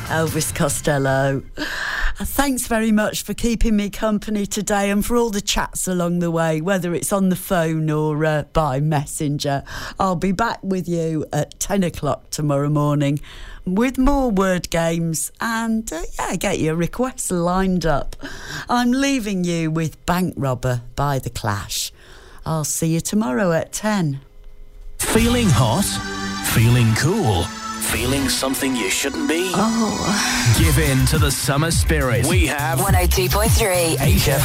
Elvis Costello. Thanks very much for keeping me company today and for all the chats along the way, whether it's on the phone or by messenger. I'll be back with you at 10 o'clock tomorrow morning with more word games and get your requests lined up. I'm leaving you with Bank Robber by The Clash. I'll see you tomorrow at 10. Feeling hot? Feeling cool? Feeling something you shouldn't be? Oh. Give in to the summer spirit. We have 102.3 HFM.